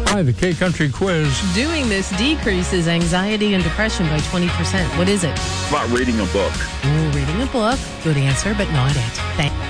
Hi, the K-Country Quiz. Doing this decreases anxiety and depression by 20%. What is it? About reading a book. Ooh, reading a book. Good answer, but not it.